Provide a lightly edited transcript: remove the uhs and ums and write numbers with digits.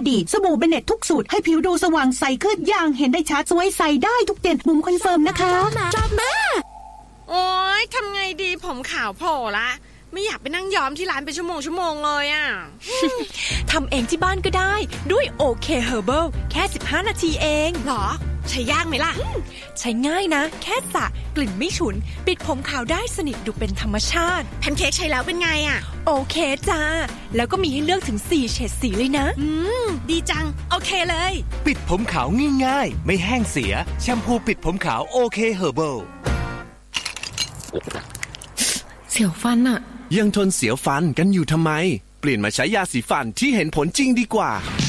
ดีสบู่เบเน็ตทุกสูตรให้ผิวดูสว่างใสขึ้นอย่างเห็นได้ชัดสวยใสได้ทุกเดือนบุ๋มคอนเฟิร์มนะคะชอบมากโอ๊ยทำไงดีผมขาวโผล่ละไม่อยากไปนั่งย้อมที่ร้านเป็นชั่วโมงเลยอ่ะทำเองที่บ้านก็ได้ด้วยโอเคเฮอร์เบิลแค่15นาทีเองหรอใช้ยากไหมล่ะใช้ง่ายนะแค่สระกลิ่นไม่ฉุนปิดผมขาวได้สนิทดูเป็นธรรมชาติแพนเค้กใช้แล้วเป็นไงอ่ะโอเคจ้าแล้วก็มีให้เลือกถึง4เฉดสีเลยนะดีจังโอเคเลยปิดผมขาวง่ายๆไม่แห้งเสียแชมพูปิดผมขาวโอเคเฮอร์เบิลเสียวฟันอะยังทนเสียวฟันกันอยู่ทำไมเปลี่ยนมาใช้ยาสีฟันที่เห็นผลจริงดีกว่า